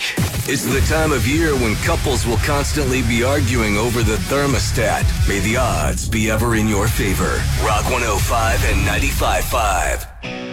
It's the time of year when couples will constantly be arguing over the thermostat. May the odds be ever in your favor. Rock 105 and 95.5.